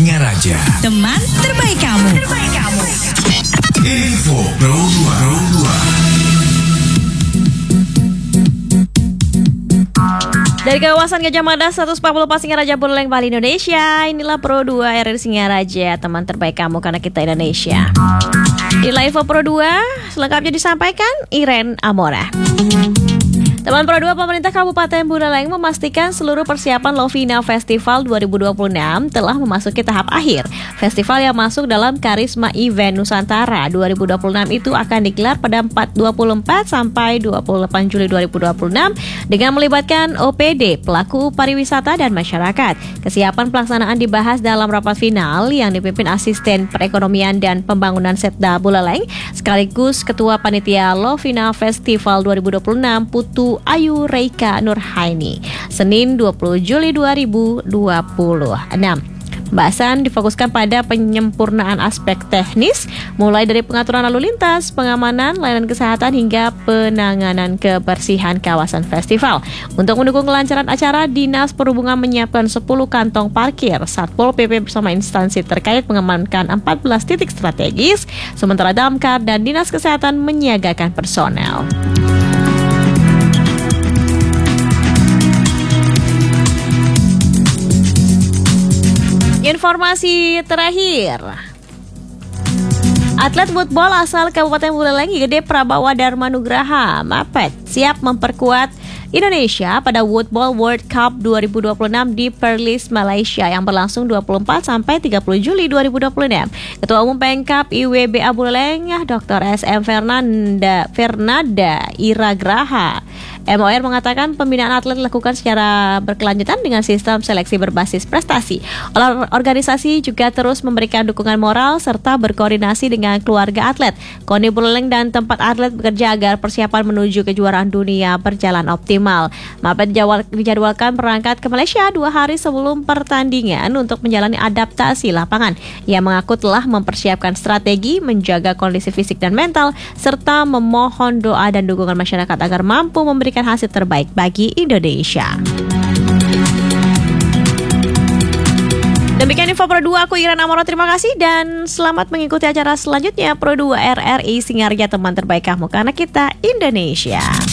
Singaraja, teman terbaik kamu. Info Pro 2. Dari kawasan Gajah Mada 144 Singaraja Buleleng, Bali, Indonesia. Inilah Pro 2 RRI Singaraja, teman terbaik kamu karena kita Indonesia. Inilah Info Pro 2, selengkapnya disampaikan Iren Amora. Teman Pro 2, pemerintah Kabupaten Buleleng memastikan seluruh persiapan Lovina Festival 2026 telah memasuki tahap akhir. Festival yang masuk dalam Karisma Event Nusantara 2026 itu akan digelar pada 24 sampai 28 Juli 2026 dengan melibatkan OPD, pelaku pariwisata dan masyarakat. Kesiapan pelaksanaan dibahas dalam rapat final yang dipimpin Asisten Perekonomian dan Pembangunan Setda Buleleng sekaligus Ketua Panitia Lovina Festival 2026 Putu Ayu Reika Nurhaini, Senin 20 Juli 2026. Pembahasan difokuskan pada penyempurnaan aspek teknis, mulai dari pengaturan lalu lintas, pengamanan, layanan kesehatan, hingga penanganan kebersihan kawasan festival. Untuk mendukung kelancaran acara, Dinas Perhubungan menyiapkan 10 kantong parkir. Satpol PP bersama instansi terkait mengamankan 14 titik strategis, sementara Damkar dan Dinas Kesehatan menyiagakan personel. Informasi terakhir. Atlet football asal Kabupaten Buleleng Gede Prabawa Dharma Nugraha Mapet siap memperkuat Indonesia pada Football World Cup 2026 di Perlis, Malaysia yang berlangsung 24 sampai 30 Juli 2026. Ketua Umum Pengkap IWBA Buleleng, Dr. SM Fernanda Iragraha MOR mengatakan pembinaan atlet dilakukan secara berkelanjutan dengan sistem seleksi berbasis prestasi. Organisasi juga terus memberikan dukungan moral serta berkoordinasi dengan keluarga atlet. KONI Buleleng dan tempat atlet bekerja agar persiapan menuju kejuaraan dunia berjalan optimal. Mapet dijadwalkan berangkat ke Malaysia 2 hari sebelum pertandingan untuk menjalani adaptasi lapangan. Ia mengaku telah mempersiapkan strategi, menjaga kondisi fisik dan mental, serta memohon doa dan dukungan masyarakat agar mampu memberikan hasil terbaik bagi Indonesia. Demikian Info Pro 2, aku Iren Amora, terima kasih dan selamat mengikuti acara selanjutnya Pro 2 RRI Singaraja, teman terbaik kamu karena kita Indonesia.